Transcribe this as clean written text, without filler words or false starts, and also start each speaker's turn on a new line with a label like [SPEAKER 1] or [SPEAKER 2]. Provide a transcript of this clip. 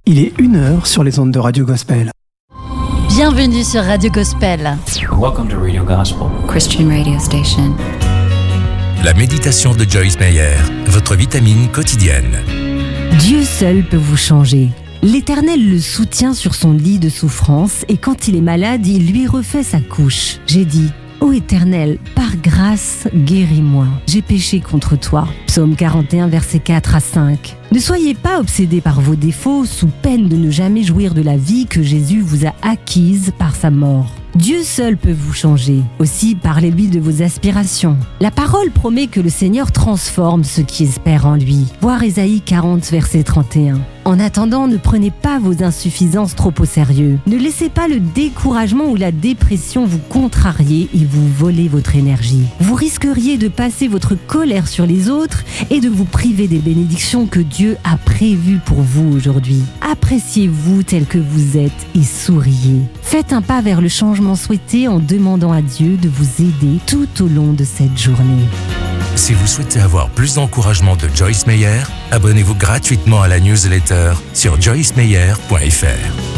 [SPEAKER 1] Il est 1h sur les ondes de Radio Gospel.
[SPEAKER 2] Bienvenue sur Radio Gospel.
[SPEAKER 3] Welcome to Radio Gospel,
[SPEAKER 4] Christian radio station.
[SPEAKER 5] La méditation de Joyce Meyer, votre vitamine quotidienne.
[SPEAKER 6] Dieu seul peut vous changer. L'Éternel le soutient sur son lit de souffrance et quand il est malade, il lui refait sa couche. J'ai dit, ô Éternel, par grâce, guéris-moi. J'ai péché contre toi. Psaume 41, versets 4 à 5. Ne soyez pas obsédés par vos défauts sous peine de ne jamais jouir de la vie que Jésus vous a acquise par sa mort. Dieu seul peut vous changer. Aussi, parlez-lui de vos aspirations. La parole promet que le Seigneur transforme ceux qui espèrent en lui. Voir Ésaïe 40, verset 31. En attendant, ne prenez pas vos insuffisances trop au sérieux. Ne laissez pas le découragement ou la dépression vous contrarier et vous voler votre énergie. Vous risqueriez de passer votre colère sur les autres et de vous priver des bénédictions que Dieu a prévues pour vous aujourd'hui. Appréciez-vous tel que vous êtes et souriez. Faites un pas vers le changement souhaité en demandant à Dieu de vous aider tout au long de cette journée.
[SPEAKER 5] Si vous souhaitez avoir plus d'encouragement de Joyce Meyer, abonnez-vous gratuitement à la newsletter sur joycemeyer.fr.